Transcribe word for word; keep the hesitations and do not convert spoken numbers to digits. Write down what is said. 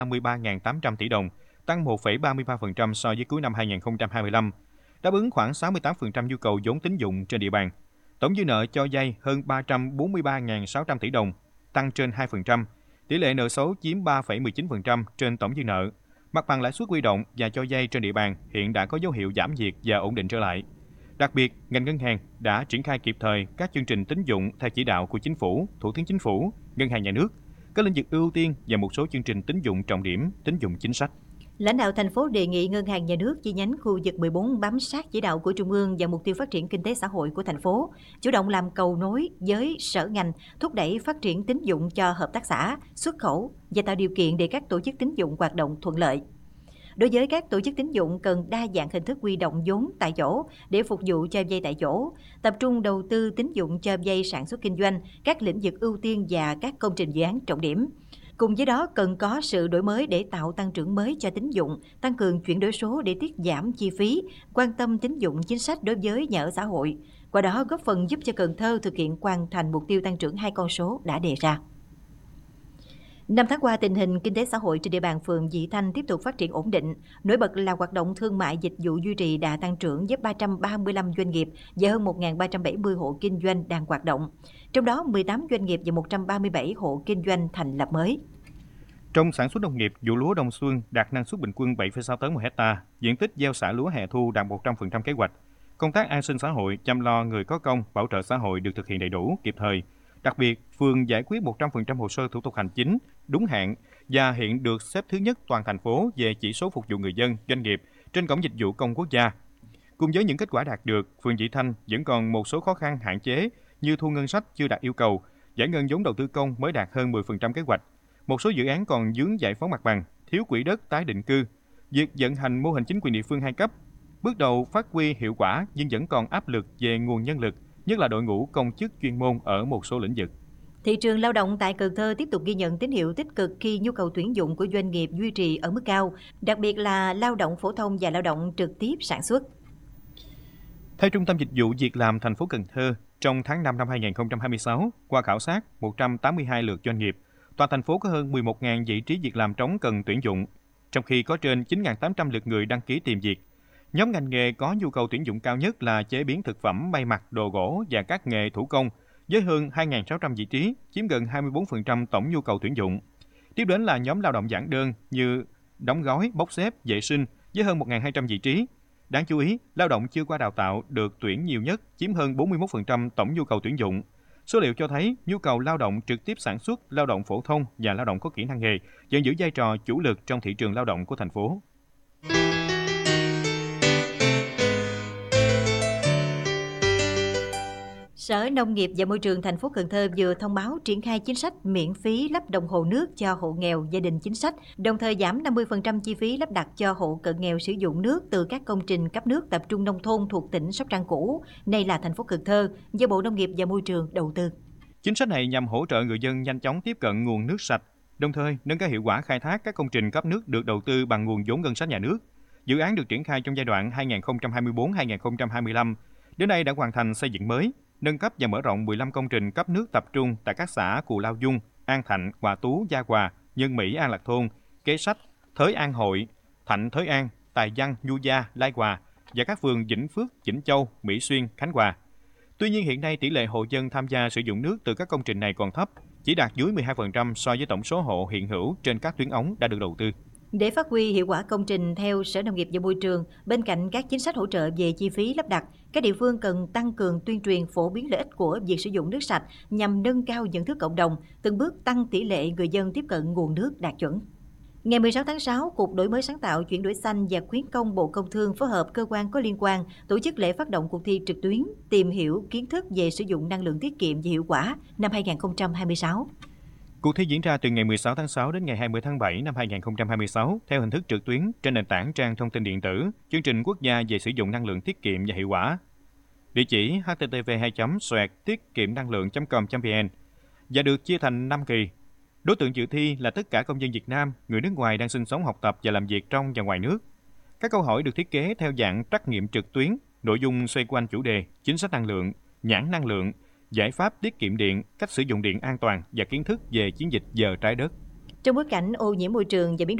năm mươi ba nghìn tám trăm tỷ đồng, tăng một phẩy ba mươi ba phần trăm so với cuối năm hai nghìn không trăm hai mươi lăm, đáp ứng khoảng sáu mươi tám phần trăm nhu cầu vốn tín dụng trên địa bàn. Tổng dư nợ cho vay hơn ba trăm bốn mươi ba nghìn sáu trăm tỷ đồng, tăng trên hai phần trăm. Tỷ lệ nợ xấu chiếm ba phẩy mười chín phần trăm trên tổng dư nợ. Mặt bằng lãi suất huy động và cho vay trên địa bàn hiện đã có dấu hiệu giảm nhiệt và ổn định trở lại. Đặc biệt, ngành ngân hàng đã triển khai kịp thời các chương trình tín dụng theo chỉ đạo của Chính phủ, Thủ tướng Chính phủ, Ngân hàng Nhà nước, các lĩnh vực ưu tiên và một số chương trình tín dụng trọng điểm, tín dụng chính sách. Lãnh đạo thành phố đề nghị Ngân hàng Nhà nước chi nhánh khu vực mười bốn bám sát chỉ đạo của Trung ương và mục tiêu phát triển kinh tế xã hội của thành phố, chủ động làm cầu nối với sở ngành, thúc đẩy phát triển tín dụng cho hợp tác xã, xuất khẩu và tạo điều kiện để các tổ chức tín dụng hoạt động thuận lợi. Đối với các tổ chức tín dụng cần đa dạng hình thức huy động vốn tại chỗ để phục vụ cho vay tại chỗ, tập trung đầu tư tín dụng cho vay sản xuất kinh doanh, các lĩnh vực ưu tiên và các công trình dự án trọng điểm. Cùng với đó cần có sự đổi mới để tạo tăng trưởng mới cho tín dụng, tăng cường chuyển đổi số để tiết giảm chi phí, quan tâm tín dụng chính sách đối với nhà ở xã hội. Qua đó góp phần giúp cho Cần Thơ thực hiện hoàn thành mục tiêu tăng trưởng hai con số đã đề ra. Năm tháng qua, tình hình kinh tế xã hội trên địa bàn phường Vị Thanh tiếp tục phát triển ổn định. Nổi bật là hoạt động thương mại dịch vụ duy trì đà tăng trưởng với ba trăm ba mươi lăm doanh nghiệp và hơn một nghìn ba trăm bảy mươi hộ kinh doanh đang hoạt động. Trong đó, mười tám doanh nghiệp và một trăm ba mươi bảy hộ kinh doanh thành lập mới. Trong sản xuất nông nghiệp, vụ lúa đông xuân đạt năng suất bình quân bảy phẩy sáu tấn một hecta, diện tích gieo xạ lúa hè thu đạt một trăm phần trăm kế hoạch. Công tác an sinh xã hội, chăm lo người có công, bảo trợ xã hội được thực hiện đầy đủ, kịp thời. Đặc biệt, phường giải quyết một trăm phần trăm hồ sơ thủ tục hành chính đúng hạn và hiện được xếp thứ nhất toàn thành phố về chỉ số phục vụ người dân, doanh nghiệp trên cổng dịch vụ công quốc gia. Cùng với những kết quả đạt được, phường Vị Thanh vẫn còn một số khó khăn hạn chế như thu ngân sách chưa đạt yêu cầu, giải ngân vốn đầu tư công mới đạt hơn mười phần trăm kế hoạch. Một số dự án còn vướng giải phóng mặt bằng, thiếu quỹ đất tái định cư. Việc vận hành mô hình chính quyền địa phương hai cấp bước đầu phát huy hiệu quả nhưng vẫn còn áp lực về nguồn nhân lực, nhất là đội ngũ công chức chuyên môn ở một số lĩnh vực. Thị trường lao động tại Cần Thơ tiếp tục ghi nhận tín hiệu tích cực khi nhu cầu tuyển dụng của doanh nghiệp duy trì ở mức cao, đặc biệt là lao động phổ thông và lao động trực tiếp sản xuất. Theo Trung tâm Dịch vụ Việc làm thành phố Cần Thơ, trong tháng năm năm hai nghìn không trăm hai mươi sáu, qua khảo sát một trăm tám mươi hai lượt doanh nghiệp, toàn thành phố có hơn mười một nghìn vị trí việc làm trống cần tuyển dụng, trong khi có trên chín nghìn tám trăm lượt người đăng ký tìm việc. Nhóm ngành nghề có nhu cầu tuyển dụng cao nhất là chế biến thực phẩm, may mặc, đồ gỗ và các nghề thủ công, với hơn hai nghìn sáu trăm vị trí, chiếm gần hai mươi tư phần trăm tổng nhu cầu tuyển dụng. Tiếp đến là nhóm lao động giản đơn như đóng gói, bốc xếp, vệ sinh với hơn một nghìn hai trăm vị trí. Đáng chú ý, lao động chưa qua đào tạo được tuyển nhiều nhất, chiếm hơn bốn mươi mốt phần trăm tổng nhu cầu tuyển dụng. Số liệu cho thấy nhu cầu lao động trực tiếp sản xuất, lao động phổ thông và lao động có kỹ năng nghề vẫn giữ vai trò chủ lực trong thị trường lao động của thành phố. Sở Nông nghiệp và Môi trường thành phố Cần Thơ vừa thông báo triển khai chính sách miễn phí lắp đồng hồ nước cho hộ nghèo, gia đình chính sách, đồng thời giảm năm mươi phần trăm chi phí lắp đặt cho hộ cận nghèo sử dụng nước từ các công trình cấp nước tập trung nông thôn thuộc tỉnh Sóc Trăng cũ, nay là thành phố Cần Thơ, do Bộ Nông nghiệp và Môi trường đầu tư. Chính sách này nhằm hỗ trợ người dân nhanh chóng tiếp cận nguồn nước sạch, đồng thời nâng cao hiệu quả khai thác các công trình cấp nước được đầu tư bằng nguồn vốn ngân sách nhà nước. Dự án được triển khai trong giai đoạn hai nghìn không trăm hai mươi tư đến hai nghìn không trăm hai mươi lăm, đến nay đã hoàn thành xây dựng mới, nâng cấp và mở rộng mười lăm công trình cấp nước tập trung tại các xã Cù Lao Dung, An Thạnh, Hòa Tú, Gia Hòa, Nhân Mỹ, An Lạc Thôn, Kế Sách, Thới An Hội, Thạnh Thới An, Tài Văn, Nhu Gia, Lai Hòa và các phường Vĩnh Phước, Vĩnh Châu, Mỹ Xuyên, Khánh Hòa. Tuy nhiên hiện nay tỷ lệ hộ dân tham gia sử dụng nước từ các công trình này còn thấp, chỉ đạt dưới mười hai phần trăm so với tổng số hộ hiện hữu trên các tuyến ống đã được đầu tư. Để phát huy hiệu quả công trình, theo Sở Nông nghiệp và Môi trường, bên cạnh các chính sách hỗ trợ về chi phí lắp đặt, các địa phương cần tăng cường tuyên truyền phổ biến lợi ích của việc sử dụng nước sạch nhằm nâng cao nhận thức cộng đồng, từng bước tăng tỷ lệ người dân tiếp cận nguồn nước đạt chuẩn. Ngày mười sáu tháng sáu, Cục Đổi mới sáng tạo, chuyển đổi xanh và khuyến công Bộ Công Thương phối hợp cơ quan có liên quan tổ chức lễ phát động cuộc thi trực tuyến tìm hiểu kiến thức về sử dụng năng lượng tiết kiệm và hiệu quả năm hai nghìn không trăm hai mươi sáu. Cuộc thi diễn ra từ ngày mười sáu tháng sáu đến ngày hai mươi tháng bảy năm hai nghìn không trăm hai mươi sáu theo hình thức trực tuyến trên nền tảng trang thông tin điện tử, chương trình quốc gia về sử dụng năng lượng tiết kiệm và hiệu quả. Địa chỉ h t t p hai chấm xoẹt tiết kiệm năng lượng chấm com chấm v n và được chia thành năm kỳ. Đối tượng dự thi là tất cả công dân Việt Nam, người nước ngoài đang sinh sống, học tập và làm việc trong và ngoài nước. Các câu hỏi được thiết kế theo dạng trắc nghiệm trực tuyến, nội dung xoay quanh chủ đề chính sách năng lượng, nhãn năng lượng, giải pháp tiết kiệm điện, cách sử dụng điện an toàn và kiến thức về chiến dịch giờ trái đất. Trong bối cảnh ô nhiễm môi trường và biến